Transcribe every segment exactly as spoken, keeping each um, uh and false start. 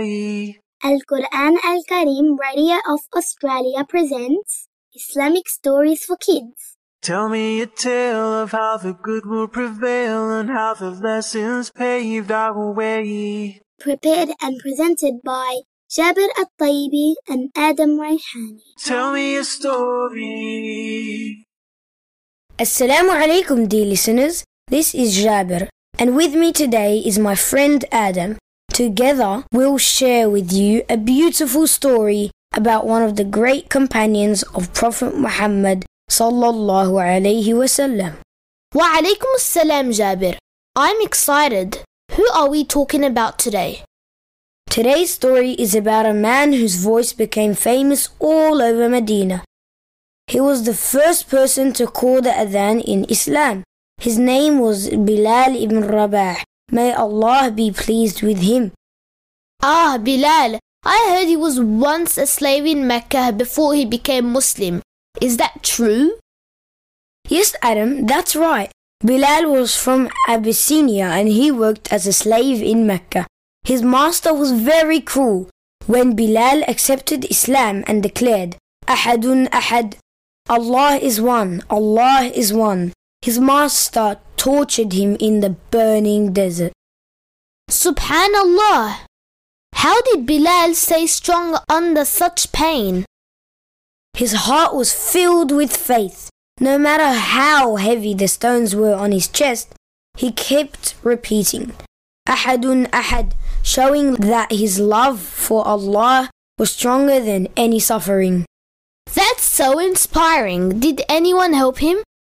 Al-Quran Al-Kareem Radio of Australia presents Islamic Stories for Kids. Tell me a tale of how the good will prevail and how the lessons paved our way. Prepared and presented by Jabir At-Tayyibi and Adam Raihani. Tell me a story. Assalamu alaikum, dear listeners. This is Jabir, and with me today is my friend Adam. Together, we'll share with you a beautiful story about one of the great companions of Prophet Muhammad sallallahu alayhi wasallam. Wa alaikum assalam, Jabir. I'm excited. Who are we talking about today? Today's story is about a man whose voice became famous all over Medina. He was the first person to call the adhan in Islam. His name was Bilal ibn Rabah. May Allah be pleased with him. Ah, Bilal. I heard he was once a slave in Mecca before he became Muslim. Is that true? Yes, Adam, that's right. Bilal was from Abyssinia and he worked as a slave in Mecca. His master was very cruel. When Bilal accepted Islam and declared, Ahadun Ahad, Allah is one, Allah is one, his master tortured him in the burning desert. Subhanallah! How did Bilal stay strong under such pain? His heart was filled with faith. No matter how heavy the stones were on his chest, he kept repeating, Ahadun Ahad, showing that his love for Allah was stronger than any suffering. That's so inspiring. Did anyone help him?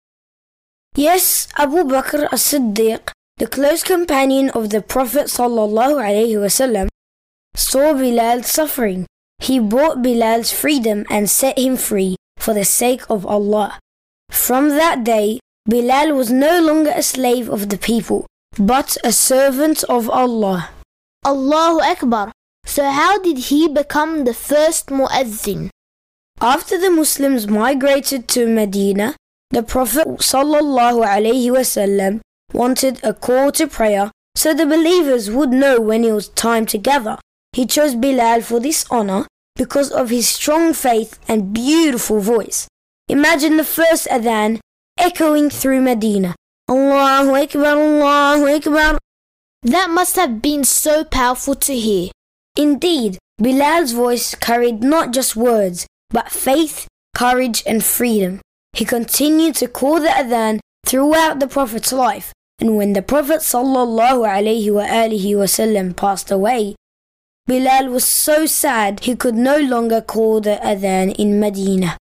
Yes, Abu Bakr as-Siddiq, the close companion of the Prophet sallallahu alaihi wasallam, saw Bilal suffering. He bought Bilal's freedom and set him free for the sake of Allah. From that day, Bilal was no longer a slave of the people, but a servant of Allah. Allahu Akbar. So how did he become the first mu'adhin? After the Muslims migrated to Medina, the Prophet sallallahu alaihi wasallam wanted a call to prayer so the believers would know when it was time to gather. He chose Bilal for this honor because of his strong faith and beautiful voice. Imagine the first adhan echoing through Medina. Allahu Akbar, Allahu Akbar. That must have been so powerful to hear. Indeed, Bilal's voice carried not just words, but faith, courage and freedom. He continued to call the adhan throughout the Prophet's life, and when the Prophet sallallahu alaihi wa alihi wasallam passed away, Bilal was so sad he could no longer call the adhan in Medina.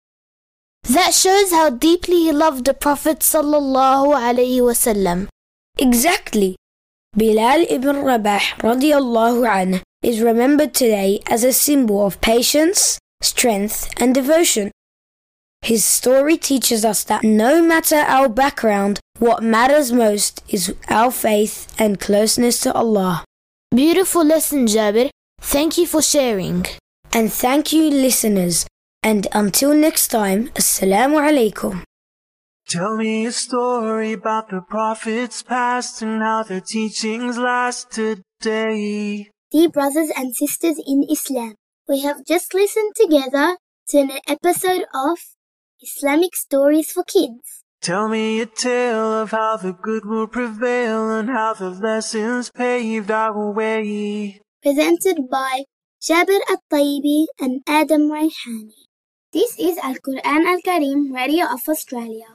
That shows how deeply he loved the Prophet sallallahu alaihi wasallam. Exactly. Bilal ibn Rabah radiyallahu anhu is remembered today as a symbol of patience, strength and devotion. His story teaches us that no matter our background, what matters most is our faith and closeness to Allah. Beautiful lesson, Jabir. Thank you for sharing. And thank you, listeners. And until next time, Assalamu alaikum. Tell me a story about the prophets past and how their teachings last today. Dear brothers and sisters in Islam, we have just listened together to an episode of Islamic Stories for Kids. Tell me a tale of how the good will prevail and how the lessons paved our way. Presented by Jabir At-Tayyibi and Adam Raihani. This is Al-Quran Al-Kareem Radio of Australia.